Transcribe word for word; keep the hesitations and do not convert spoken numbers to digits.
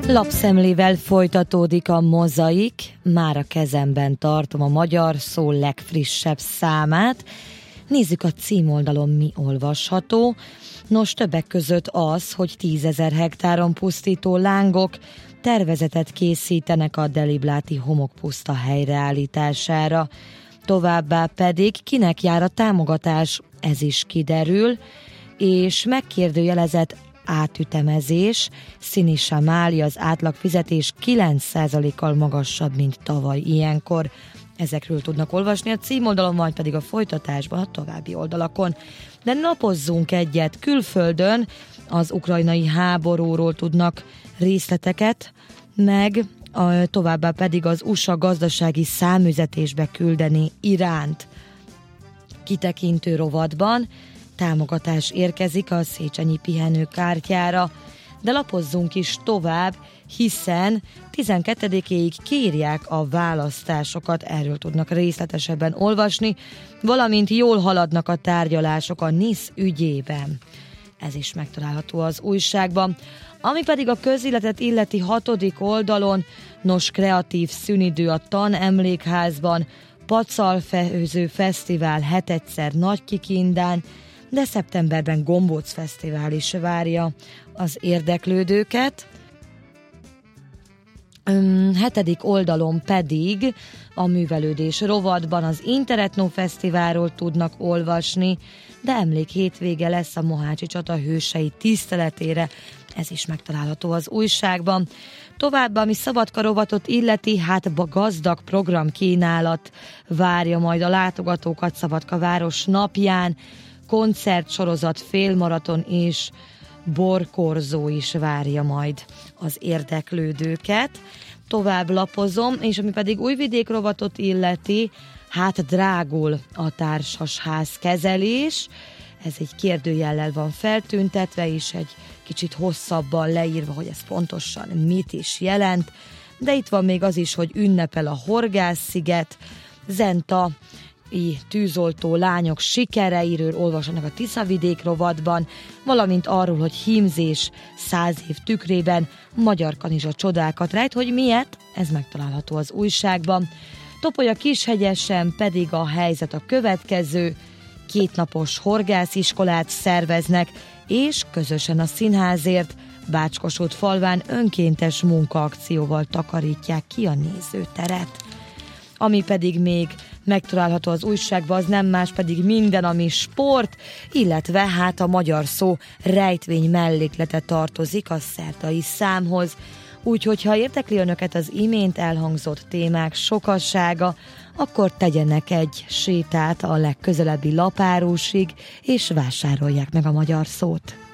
Lapszemlével folytatódik a Mozaik, már a kezemben tartom a Magyar Szó legfrissebb számát. Nézzük a címoldalon, mi olvasható. Nos, többek között az, hogy tízezer hektáron pusztító lángok tervezetet készítenek a delibláti homokpuszta helyreállítására. Továbbá pedig kinek jár a támogatás, ez is kiderül, és megkérdőjelezett átütemezés. Sinisa Máli, az átlag fizetés kilenc százalékkal magasabb, mint tavaly ilyenkor. Ezekről tudnak olvasni a címoldalon, majd pedig a folytatásban a további oldalakon. De napozzunk egyet. Külföldön az ukrajnai háborúról tudnak részleteket, meg a, továbbá pedig az u es á gazdasági számüzetésbe küldeni Iránt. Kitekintő rovatban támogatás érkezik a Széchenyi pihenőkártyára, de lapozzunk is tovább, hiszen tizenkettedikéig kírják a választásokat, erről tudnak részletesebben olvasni, valamint jól haladnak a tárgyalások a NISZ ügyében. Ez is megtalálható az újságban. Ami pedig a közéletet illeti hatodik oldalon, nos, kreatív szünidő a Tanemlékházban, Pacalfőző Fesztivál hetedszer Nagykikindán, de szeptemberben Gombóc Fesztivál is várja az érdeklődőket. Hetedik oldalon pedig a művelődés rovatban az Interetno Fesztiválról tudnak olvasni, de emlék hétvége lesz a Mohácsi csata hősei tiszteletére, ez is megtalálható az újságban. Továbbá, ami Szabadka rovatot illeti, hát a gazdag programkínálat várja majd a látogatókat Szabadka város napján, koncertsorozat, félmaraton és borkorzó is várja majd az érdeklődőket. Tovább lapozom, és ami pedig Újvidék rovatot illeti, hát drágul a társasház kezelés. Ez egy kérdőjellel van feltüntetve, és egy kicsit hosszabban leírva, hogy ez pontosan mit is jelent. De itt van még az is, hogy ünnepel a Horgász-sziget, Zenta tűzoltó lányok sikereiről olvassanak a Tiszavidék rovatban, valamint arról, hogy hímzés száz év tükrében Magyar Kanizsa csodákat rejt, hogy miért, ez megtalálható az újságban. Topolya Kishegyesen pedig a helyzet a következő, kétnapos horgásziskolát szerveznek, és közösen a színházért Bácskosút falván önkéntes munkaakcióval takarítják ki a nézőteret. Ami pedig még megtalálható az újságban, az nem más, pedig minden, ami sport, illetve hát a Magyar Szó rejtvény melléklete tartozik a szerdai számhoz. Úgyhogy ha érdekli önöket az imént elhangzott témák sokassága, akkor tegyenek egy sétát a legközelebbi lapárusig, és vásárolják meg a Magyar Szót.